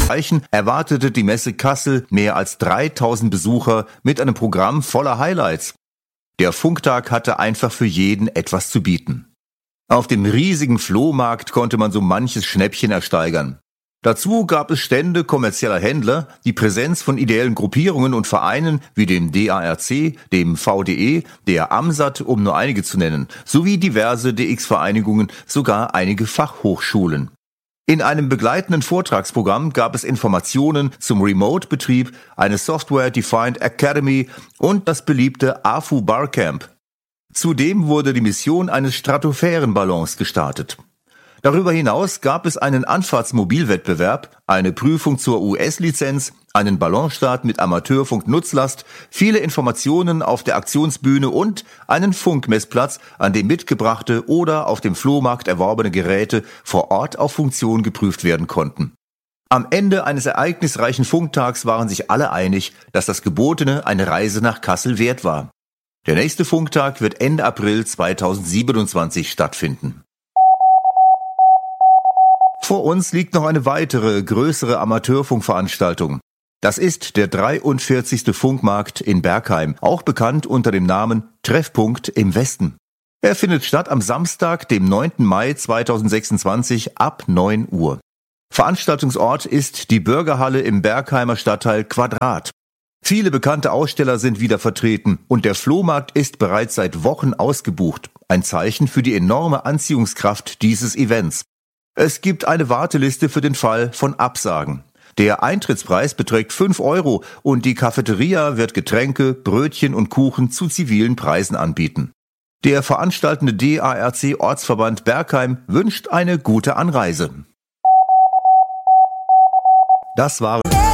erreichen, erwartete die Messe Kassel mehr als 3000 Besucher mit einem Programm voller Highlights. Der Funktag hatte einfach für jeden etwas zu bieten. Auf dem riesigen Flohmarkt konnte man so manches Schnäppchen ersteigern. Dazu gab es Stände kommerzieller Händler, die Präsenz von ideellen Gruppierungen und Vereinen wie dem DARC, dem VDE, der AMSAT, um nur einige zu nennen, sowie diverse DX-Vereinigungen, sogar einige Fachhochschulen. In einem begleitenden Vortragsprogramm gab es Informationen zum Remote-Betrieb, eine Software-Defined Academy und das beliebte AFU Barcamp. Zudem wurde die Mission eines Stratosphärenballons gestartet. Darüber hinaus gab es einen Anfahrtsmobilwettbewerb, eine Prüfung zur US-Lizenz, einen Ballonstart mit Amateurfunknutzlast, viele Informationen auf der Aktionsbühne und einen Funkmessplatz, an dem mitgebrachte oder auf dem Flohmarkt erworbene Geräte vor Ort auf Funktion geprüft werden konnten. Am Ende eines ereignisreichen Funktags waren sich alle einig, dass das Gebotene eine Reise nach Kassel wert war. Der nächste Funktag wird Ende April 2027 stattfinden. Vor uns liegt noch eine weitere, größere Amateurfunkveranstaltung. Das ist der 43. Funkmarkt in Bergheim, auch bekannt unter dem Namen Treffpunkt im Westen. Er findet statt am Samstag, dem 9. Mai 2026 ab 9 Uhr. Veranstaltungsort ist die Bürgerhalle im Bergheimer Stadtteil Quadrat. Viele bekannte Aussteller sind wieder vertreten und der Flohmarkt ist bereits seit Wochen ausgebucht. Ein Zeichen für die enorme Anziehungskraft dieses Events. Es gibt eine Warteliste für den Fall von Absagen. Der Eintrittspreis beträgt 5 € und die Cafeteria wird Getränke, Brötchen und Kuchen zu zivilen Preisen anbieten. Der veranstaltende DARC-Ortsverband Bergheim wünscht eine gute Anreise. Das war